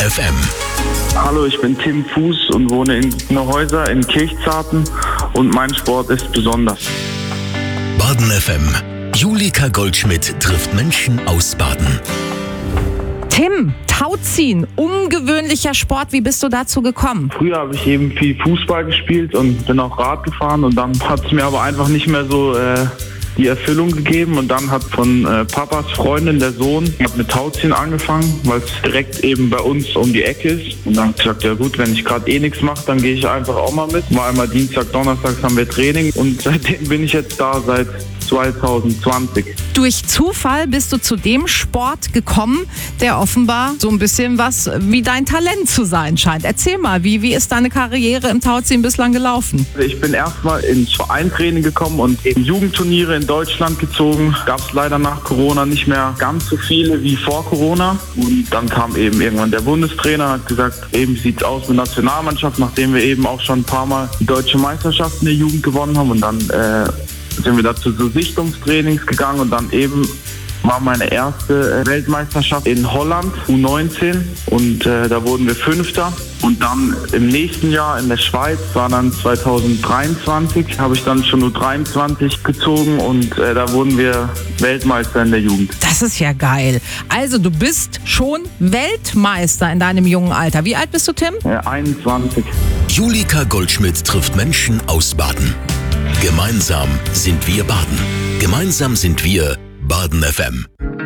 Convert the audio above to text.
FM. Hallo, ich bin Tim Fuß und wohne in Neuhäuser in Kirchzarten und mein Sport ist besonders. Baden FM. Julika Goldschmidt trifft Menschen aus Baden. Tim, Tauziehen, ungewöhnlicher Sport. Wie bist du dazu gekommen? Früher habe ich eben viel Fußball gespielt und bin auch Rad gefahren und dann hat es mir aber einfach nicht mehr so die Erfüllung gegeben und dann hat von Papas Freundin, der Sohn, hat mit Tauziehen angefangen, weil es direkt eben bei uns um die Ecke ist. Und dann habe ich gesagt, ja gut, wenn ich gerade nichts mache, dann gehe ich einfach auch mal mit. Mal einmal Dienstag, Donnerstags haben wir Training und seitdem bin ich jetzt da, seit 2020. Durch Zufall bist du zu dem Sport gekommen, der offenbar so ein bisschen was wie dein Talent zu sein scheint. Erzähl mal, wie ist deine Karriere im Tauziehen bislang gelaufen? Ich bin erstmal ins Vereintraining gekommen und eben Jugendturniere in Deutschland gezogen. Gab es leider nach Corona nicht mehr ganz so viele wie vor Corona. Und dann kam eben irgendwann der Bundestrainer, hat gesagt, eben sieht's aus mit Nationalmannschaft, nachdem wir eben auch schon ein paar Mal die deutsche Meisterschaft in der Jugend gewonnen haben. Und dann sind wir dazu so Sichtungstrainings gegangen und dann eben war meine erste Weltmeisterschaft in Holland, U19 und da wurden wir Fünfter. Und dann im nächsten Jahr in der Schweiz, war dann 2023, habe ich dann schon U23 gezogen und da wurden wir Weltmeister in der Jugend. Das ist ja geil. Also du bist schon Weltmeister in deinem jungen Alter. Wie alt bist du, Tim? 21. Julika Goldschmidt trifft Menschen aus Baden. Gemeinsam sind wir Baden. Gemeinsam sind wir Baden FM.